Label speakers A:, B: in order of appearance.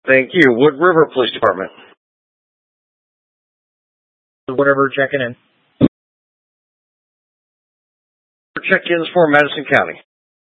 A: Thank you. Wood River Police Department.
B: Wood River checking in.
A: Check-ins for Madison County.